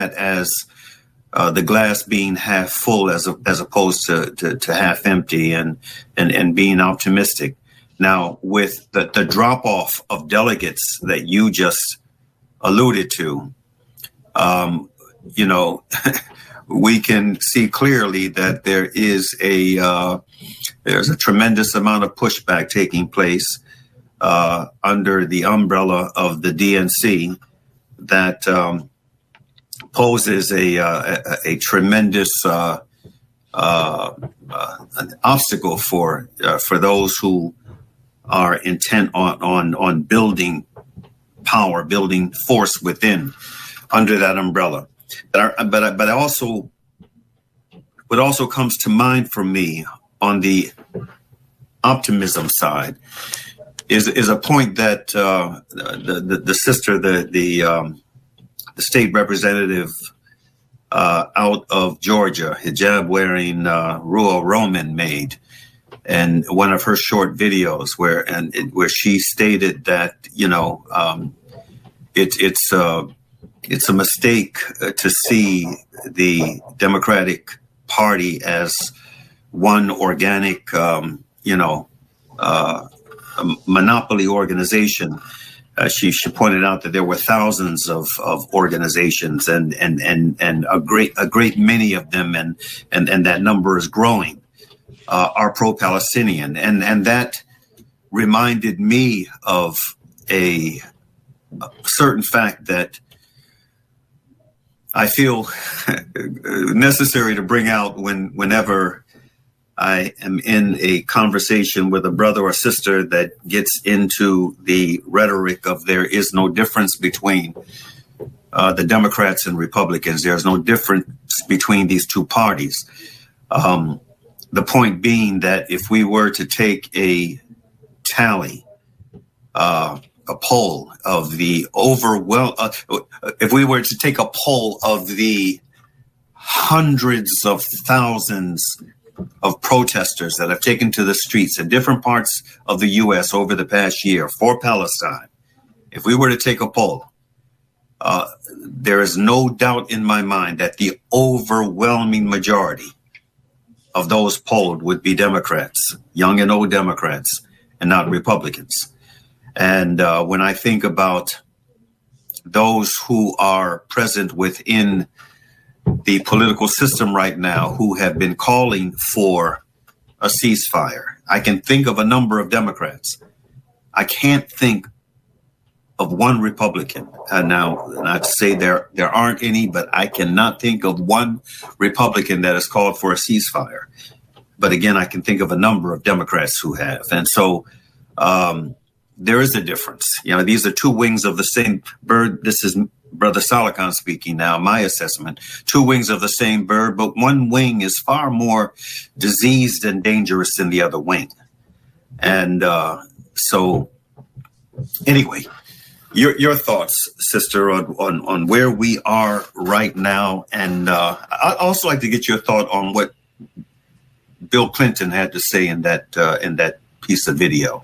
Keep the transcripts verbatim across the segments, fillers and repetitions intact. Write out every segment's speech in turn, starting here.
as uh, the glass being half full as a, as opposed to, to, to half empty, and, and, and being optimistic. Now, with the, the drop off of delegates that you just alluded to, um, you know, we can see clearly that there is a uh, there's a tremendous amount of pushback taking place uh, under the umbrella of the D N C that um, poses a, uh, a a tremendous uh, uh, uh, an obstacle for uh, for those who are intent on on on building power, building force within under that umbrella. But I, but I, but I also, what also comes to mind for me on the optimism side is is a point that uh, the, the the sister, the the um, the state representative uh, out of Georgia, hijab wearing uh, Ruha Roman made, and one of her short videos where and it, where she stated that you know um, it, it's. Uh, It's a mistake uh, to see the Democratic Party as one organic, um, you know, uh, monopoly organization. Uh, she she pointed out that there were thousands of, of organizations, and and and and a great a great many of them, and and and that number is growing. Uh, are pro-Palestinian, and and that reminded me of a, a certain fact that I feel necessary to bring out when whenever I am in a conversation with a brother or sister that gets into the rhetoric of there is no difference between uh, the Democrats and Republicans. There's no difference between these two parties. Um, the point being that if we were to take a tally, uh, a poll of the overwhelm, uh, if we were to take a poll of the hundreds of thousands of protesters that have taken to the streets in different parts of the U S over the past year for Palestine, if we were to take a poll, uh, there is no doubt in my mind that the overwhelming majority of those polled would be Democrats, young and old Democrats, and not Republicans. And uh, when I think about those who are present within the political system right now who have been calling for a ceasefire, I can think of a number of Democrats. I can't think of one Republican. Uh, now, not to say there, there aren't any, but I cannot think of one Republican that has called for a ceasefire. But again, I can think of a number of Democrats who have. And so, um, there is a difference. You know, these are two wings of the same bird. This is Brother Salikan speaking now, my assessment. Two wings of the same bird, but one wing is far more diseased and dangerous than the other wing. And uh, so, anyway, your your thoughts, sister, on, on, on where we are right now. And uh, I'd also like to get your thought on what Bill Clinton had to say in that uh, in that piece of video.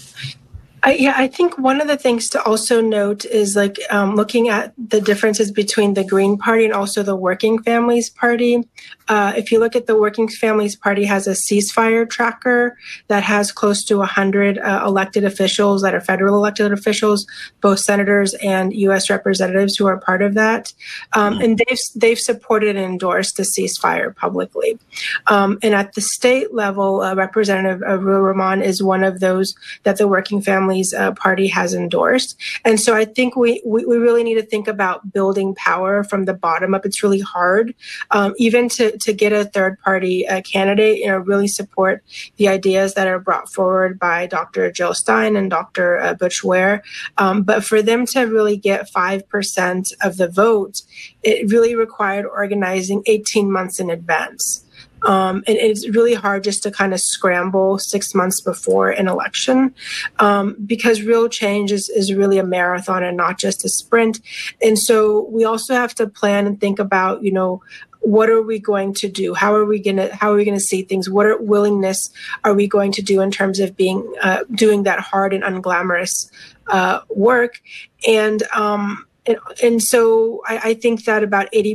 I, yeah, I think one of the things to also note is like um, looking at the differences between the Green Party and also the Working Families Party. Uh, if you look at the Working Families Party has a ceasefire tracker that has close to one hundred uh, elected officials that are federal elected officials, both senators and U S representatives who are part of that. Um, and they've, they've supported and endorsed the ceasefire publicly. Um, and at the state level, uh, Representative uh, Ruha Rahman is one of those that the Working Families Uh, party has endorsed. And so I think we, we, we really need to think about building power from the bottom up. It's really hard, um, even to, to get a third party uh, candidate, you know, really support the ideas that are brought forward by Doctor Jill Stein and Doctor Uh, Butch Ware. Um, but for them to really get five percent of the vote, it really required organizing eighteen months in advance. Um, and it's really hard just to kind of scramble six months before an election, um, because real change is, is really a marathon and not just a sprint. And so we also have to plan and think about, you know, what are we going to do? How are we going to, how are we going to see things? What are, willingness are we going to do in terms of being, uh, doing that hard and unglamorous, uh, work? And, um, and, and so I, I think that about eighty